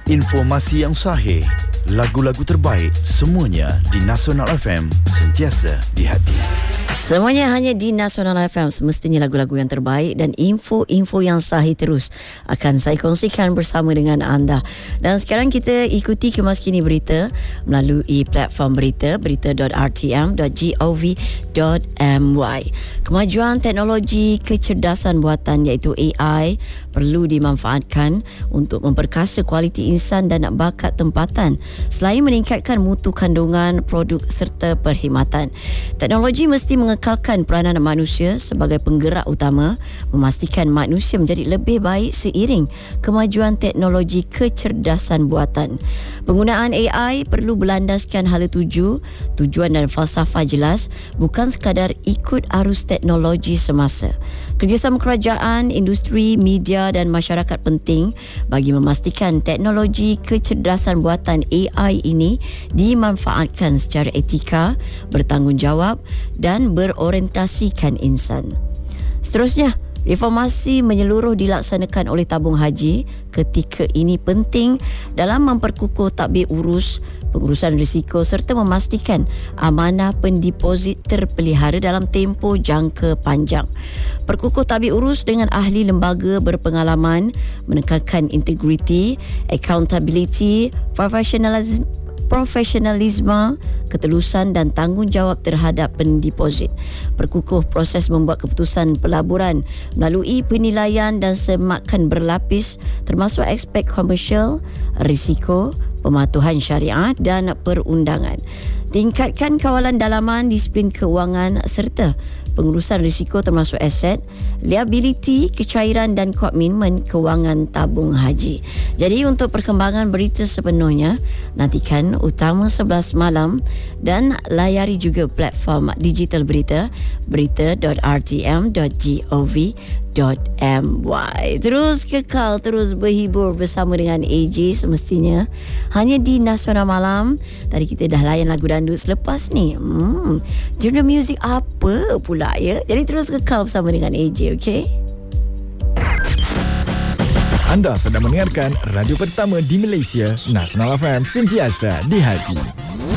Informasi yang sahih, lagu-lagu terbaik, semuanya di Nasional FM, sentiasa di hati. Semuanya hanya di Nasional FM. Semestinya lagu-lagu yang terbaik dan info-info yang sahih terus akan saya kongsikan bersama dengan anda. Dan sekarang kita ikuti Kemas Kini Berita melalui platform berita, berita.rtm.gov.my. Kemajuan teknologi kecerdasan buatan iaitu AI perlu dimanfaatkan untuk memperkasa kualiti insan dan bakat tempatan selain meningkatkan mutu kandungan produk serta perkhidmatan. Teknologi mesti mengekalkan peranan manusia sebagai penggerak utama, memastikan manusia menjadi lebih baik seiring kemajuan teknologi kecerdasan buatan. Penggunaan AI perlu berlandaskan hala tuju, tujuan dan falsafah jelas, bukan sekadar ikut arus teknologi semasa. Kerjasama kerajaan, industri, media dan masyarakat penting bagi memastikan teknologi kecerdasan buatan AI ini dimanfaatkan secara etika, bertanggungjawab dan berorientasikan insan. Seterusnya, reformasi menyeluruh dilaksanakan oleh tabung haji ketika ini penting dalam memperkukuh tadbir urus, pengurusan risiko serta memastikan amanah pendeposit terpelihara dalam tempoh jangka panjang. Perkukuh tadbir urus dengan ahli lembaga berpengalaman, menekankan integriti, accountability, profesionalisme, ketelusan dan tanggungjawab terhadap pendeposit. Perkukuh proses membuat keputusan pelaburan melalui penilaian dan semakan berlapis termasuk aspek komersial, risiko, pematuhan syariat dan perundangan. Tingkatkan kawalan dalaman, disiplin keuangan serta pengurusan risiko termasuk aset, liability, kecairan dan komitmen kewangan tabung haji. Jadi untuk perkembangan berita sepenuhnya, nantikan Utama 11 malam dan layari juga platform digital berita, berita.rtm.gov.my. Terus kekal, terus berhibur bersama dengan AJ semestinya hanya di Nasional Malam. Tadi kita dah layan lagu dandut, selepas ni genre muzik apa pula ya. Jadi terus kekal bersama dengan AJ, okey? Anda sedang mendengarkan radio pertama di Malaysia, Nasional FM, sentiasa di hati.